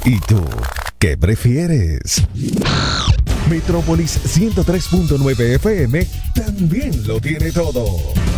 ¿Y tú qué prefieres? Metrópolis 103.9 FM también lo tiene todo.